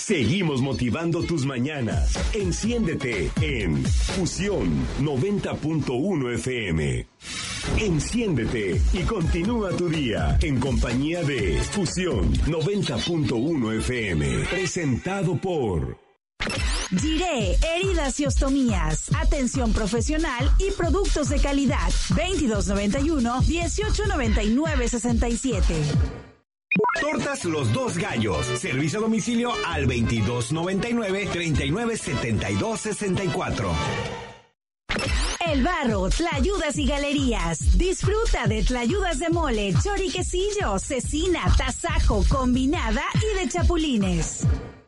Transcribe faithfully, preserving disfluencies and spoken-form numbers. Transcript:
Seguimos motivando tus mañanas. Enciéndete en Fusión noventa punto uno F M. Enciéndete y continúa tu día en compañía de Fusión noventa punto uno F M. Presentado por Giré, heridas y ostomías, atención profesional y productos de calidad. veintidós noventa y uno, dieciocho noventa y nueve, sesenta y siete. Tortas Los Dos Gallos. Servicio a domicilio al veintidós noventa y nueve, treinta y nueve setenta y dos sesenta y cuatro. El Barro, Tlayudas y Galerías. Disfruta de tlayudas de mole, choriquecillo, cecina, tasajo, combinada y de chapulines.